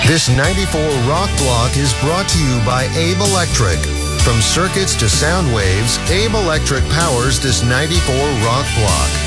This 94 Rock Block is brought to you by Abe Electric. From circuits to sound waves, Abe Electric powers this 94 Rock Block.